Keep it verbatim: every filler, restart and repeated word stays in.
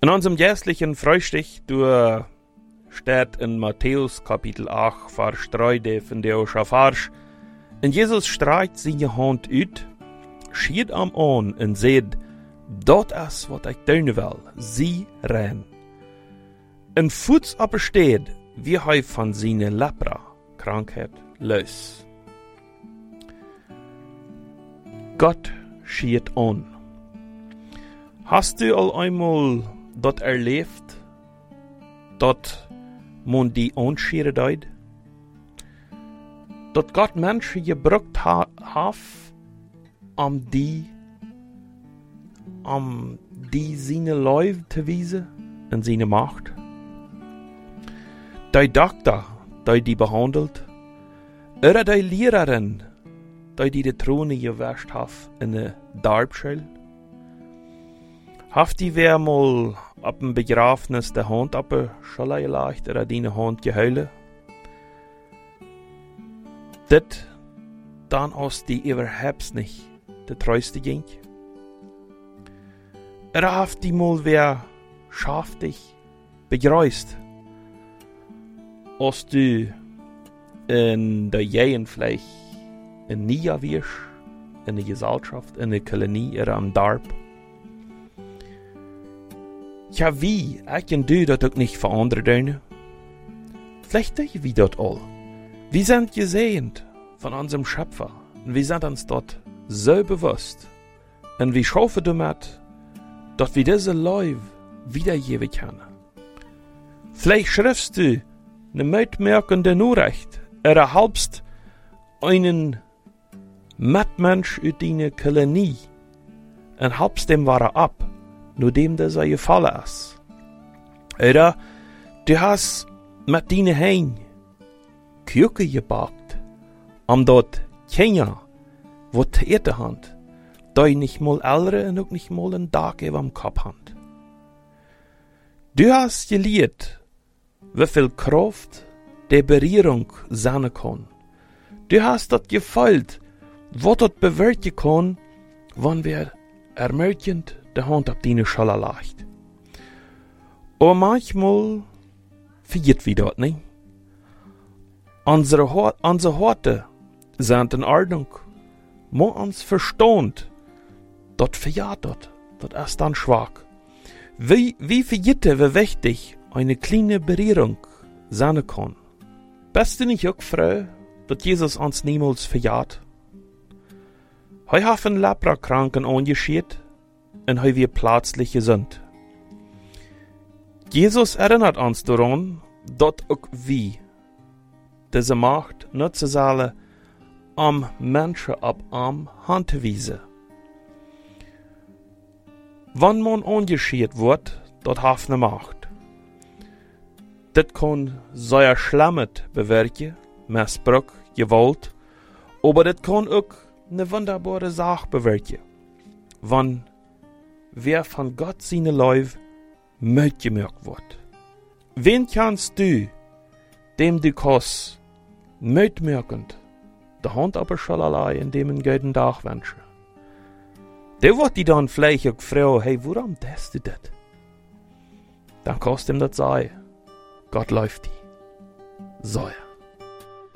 In unserem jährlichen Frühstück du steht in Matthäus Kapitel acht, Vers drei, der von der Schafarsch. Und Jesus streicht seine Hand ut, schiert am an und sagt, dort ist, was ich tun will, sie rein. Ein Fuß aber steht, wie er von seiner Lepra, Krankheit, los. Gott schiert an. Hast du all einmal dort erlebt, dort man die anschieren deut? Dort Gott Menschen gebraucht hat, um die, um die seine Leute zu wiesen und seine Macht? Die Doktor, die die behandelt, oder die Lehrerin, die die die Throne gewäscht hat in der Darbschule? Haft die wer mal ab dem Begräbnis der Hand abgeschallt oder die Hand geheule? Das dann aus die überhaupt nicht der treueste ging? Oder haft die mal wer schaftig begreist? Als du in der Jähen vielleicht in Nia wirst, in der Gesellschaft, in der Kolonie oder am Darb. Ja, wie? Ich kann du das auch nicht verändern. Vielleicht dich wie dort all. Wir sind gesehen von unserem Schöpfer. Und wir sind uns dort so bewusst. Und wir schaffen damit, dass wir diese Leute wiedergeben können. Vielleicht schriftst du eine mitmerkende Nachricht. Oder halbst einen Mitmensch aus deiner Kolonie und halbst dem Ware ab, nur dem der sei gefallen ist. Oder du hast mit deinen Händen Küche gebackt, um dort Kinder, wo die Erde hand, die nicht mal ältere und auch nicht mal einen Tag über dem Kopf hand. Du hast gelehrt, wie viel Kraft der Berührung sein kann. Du hast das gefühlt, was das bewirken kann, wenn wir ermöglichend die Hand auf deine Schulter legt. Aber manchmal vergeht wir das nicht. Unsere, unsere Worte sind in Ordnung. Man uns versteht, das verjährt das. Das ist dann schwach. Wie, wie vergeht wie wichtig eine kleine Berührung sein kann. Bist du nicht auch froh, dass Jesus uns niemals verjährt? Hij hat einen Leprakranken angeschiert und hij wird plötzlich gesund. Jesus erinnert uns daran, dass auch wir diese Macht nutzen sollen, um Menschen ab am Hand zu weisen. Wenn man angeschiert wird, das hat eine Macht. Das kann sehr Schlimmes bewirken, Missbrauch, Gewalt, aber das kann auch eine wunderbare Sache bewirken, wenn wer von Gott seine Leute mitgemerkt wird. Wen kannst du, dem du kannst, mitmerkend, die Hand aber schon allein in dem einen guten Tag wünschen? Der wird die dann vielleicht auch fragen, hey, warum tust du das? Dann kannst du ihm das sagen. Gott läuft die. So ja.